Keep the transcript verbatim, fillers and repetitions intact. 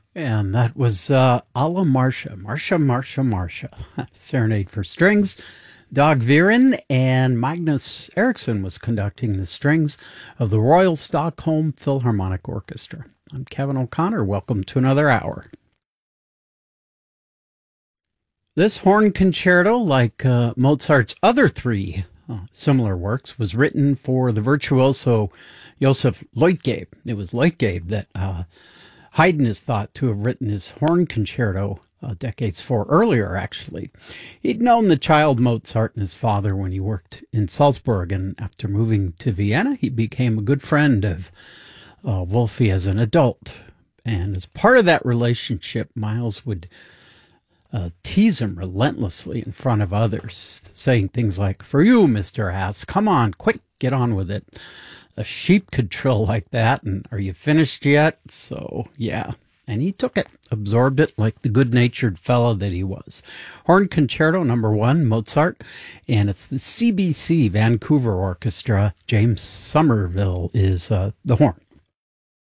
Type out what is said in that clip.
And that was uh, Alla Marcia, Marcia, Marcia, Marcia. Serenade for Strings. Dag Viren and Magnus Eriksson was conducting the strings of the Royal Stockholm Philharmonic Orchestra. I'm Kevin O'Connor. Welcome to another hour. This horn concerto, like uh, Mozart's other three uh, similar works, was written for the virtuoso Joseph Leutgeb. It was Leutgeb that uh, Haydn is thought to have written his horn concerto uh, decades for earlier, actually. He'd known the child Mozart and his father when he worked in Salzburg, and after moving to Vienna, he became a good friend of uh, Wolfie as an adult. And as part of that relationship, Miles would uh, tease him relentlessly in front of others, saying things like, "For you, Mister Ass, come on, quick, get on with it." A sheep could trill like that, and are you finished yet? So, yeah. And he took it, absorbed it like the good-natured fellow that he was. Horn Concerto number one, Mozart, and it's the C B C Vancouver Orchestra. James Somerville is uh, the horn.